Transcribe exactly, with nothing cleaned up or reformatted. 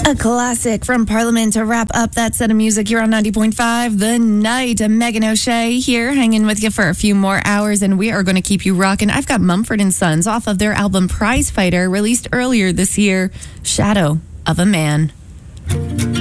A classic from Parliament to wrap up that set of music here on ninety point five The Night. Megan O'Shea here hanging with you for a few more hours, and we are going to keep you rocking. I've got Mumford and Sons off of their album Prize Fighter, released earlier this year, Shadow of a Man.